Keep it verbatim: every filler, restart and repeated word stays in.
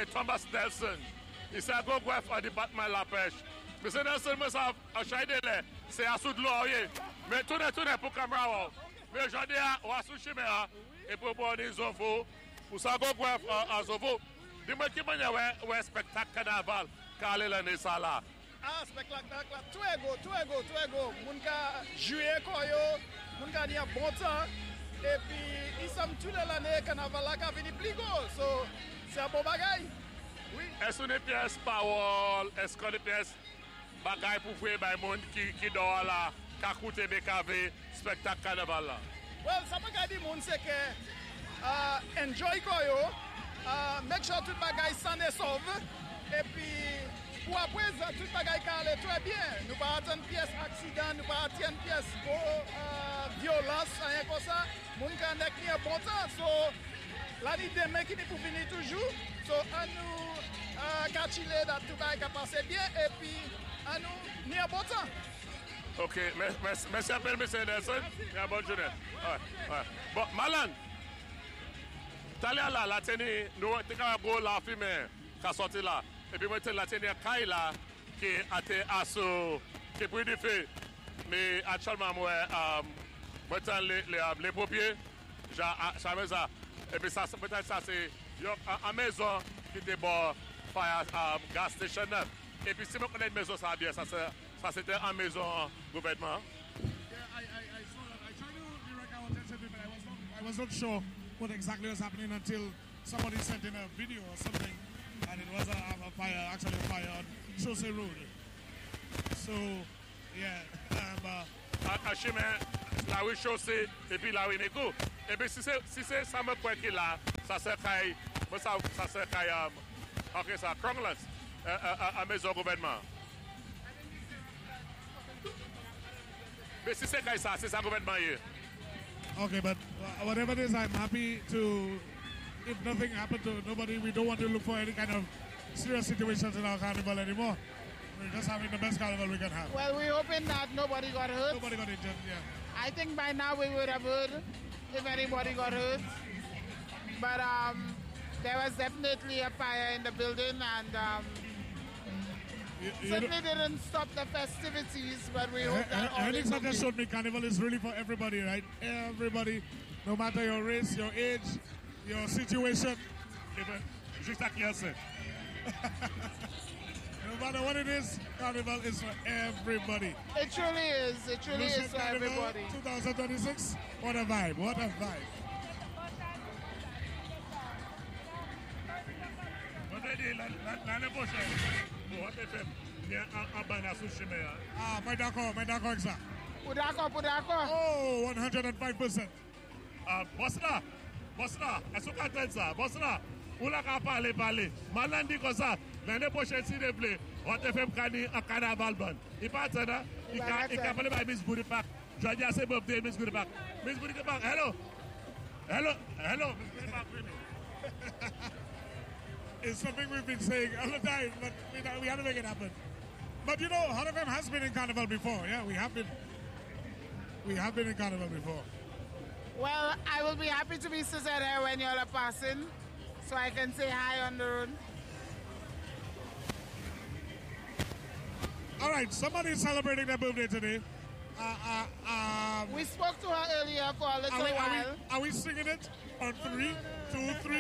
Thomas Nelson. Il s'est go bref au département de la pêche. Monsieur Nelson, me savent, à Chaïdele, c'est à sous de l'eau, mais tout est tout est pour caméra. Mais aujourd'hui, on a sous chemin, et pour boire des infos, pour ça go bref à Zovo. Dis-moi qui m'a dit, ouais, spectacle carnaval, car l'année ça là. Ah, spectacle, tout est go, tout est go, tout est go. Moun ka jouer koyo, moun ka dire bon temps. Et puis, ils sont tous l'année carnaval là qui vient plus go. So, c'est un bon bagage. Oui. Est-ce qu'on est pièce parole, est-ce qu'on est pièce bagage pour voir les gens qui, qui dort là, qui a coûté B K V, spectacle carnaval là? Well, ça peut dire les gens c'est que uh, enjoy koyo, uh, make sure tout bagage s'en est sauve. Et puis, pour après, tout bagage qui allait très bien. Nous ne pas attendre pièce accident, nous pas attendre pièce uh, violence, rien comme ça. Les gens qui ont un bon temps. So, l'année demain qui pour venir toujours. So, à nous uh, chiller dans tout bagage qui passe bien. Et puis, à nous, ni un bon temps. Ok, merci, merci à vous, M. Nelson. Et à bonne journée. Ouais, ouais. Bon, Malan, tu allé là, la tenue, nous avons la film qui a sorti là. Et puis, moi, la tenue Kai là, qui a été assaut, qui est pris du feu. Mais actuellement, moi, moi, les, les, les pompiers, j'ai ça. Et puis, ça, peut-être ça, c'est une maison qui était bon, fire um, gas station. Et puis, si je connais une maison, ça va bien. Ça, ça c'était une maison gouvernement. Yeah, I, I, I saw that. I tried to direct our attention to it, but I was, not, I was not sure what exactly was happening until somebody sent in a video or something. And it was a, a fire, actually a fire on Chaussee Road. So, yeah. Um, uh, à chemin, la rue Chaussée, et puis la rue Négo. Et puis si c'est si c'est ça me croit qu'il là, ça c'est Kai, ça ça c'est Kai, ok ça, Cronglands, à maison gouvernement. Mais si c'est Kai ça, c'est ça gouvernement hier. Okay, but whatever it is, I'm happy to. If nothing happened to nobody, we don't want to look for any kind of serious situations in our carnival anymore. We're just having the best carnival we can have. Well, we're hoping that nobody got hurt. Nobody got injured, yeah. I think by now we would have heard if anybody got hurt. But um, there was definitely a fire in the building, and um, you, you certainly didn't stop the festivities, but we hope that all Henrik is okay. just showed me carnival is really for everybody, right? Everybody, no matter your race, your age, your situation. Juste à qui est-ce? No matter what it is, carnival is for everybody. It truly is. It truly Lucien is for Carnival everybody. twenty twenty-six. What a vibe. What a vibe. L'année prochaine, pour F M, il y a un banana sous chemin. Ah, my d'accord, my d'accord avec ça. Pour d'accord, pour d'accord. Oh, one hundred five percent. Ah, boss là, boss là, est-ce que tu entends ça? Boss là, où la qu'à parler, parler. Malan dit comme ça, l'année prochaine, s'il te plaît, on te fait un carnaval bon. Il part là, il a parlé par Miss Goody Park. Je dis à ses birthday, Miss Goody Park. Miss Goody Park, hello. Hello, hello, Miss Goody Park. It's something we've been saying all the time, but we, we had to make it happen. But you know, Hot F M has been in carnival before. Yeah, we have been. We have been in carnival before. Well, I will be happy to be sitting there when you're passing, so I can say hi on the road. All right, somebody's celebrating their birthday today. Uh, uh, um, We spoke to her earlier for a little are, we, while. are, we, are we singing it on three, two, three?